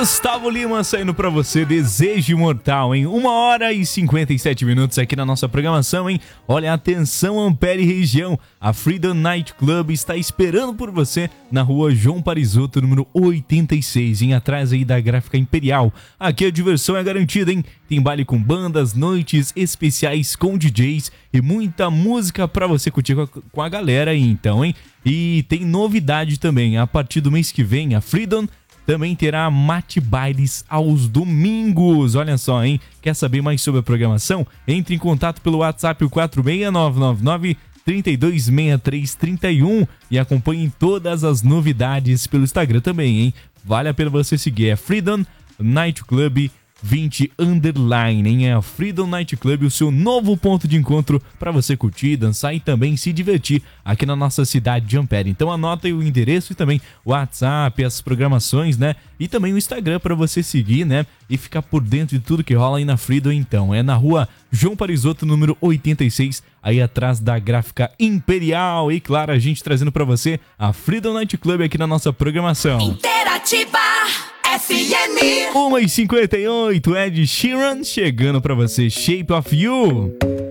Gustavo Lima saindo pra você, Desejo Imortal, em 1h57 aqui na nossa programação, hein? Olha, atenção Ampere região, a Freedom Night Club está esperando por você na rua João Parisotto, número 86, em atrás aí da Gráfica Imperial. Aqui a diversão é garantida, hein? Tem baile com bandas, noites especiais com DJs e muita música pra você curtir com a galera aí então, hein? E tem novidade também, a partir do mês que vem, a Freedom também terá mate bailes aos domingos. Olha só, hein? Quer saber mais sobre a programação? Entre em contato pelo WhatsApp 46999 326331 e acompanhe todas as novidades pelo Instagram também, hein? Vale a pena você seguir, é Freedom Night Club 20 underline, hein? É a Freedom Night Club, o seu novo ponto de encontro para você curtir, dançar e também se divertir aqui na nossa cidade de Ampere. Então anota aí o endereço e também o WhatsApp, as programações, né? E também o Instagram para você seguir, né? E ficar por dentro de tudo que rola aí na Freedom. Então é na rua João Parisotto, número 86, aí atrás da Gráfica Imperial. E claro, a gente trazendo para você a Freedom Night Club aqui na nossa programação. Interativa FM 1h58, Ed Sheeran chegando pra você, Shape of You.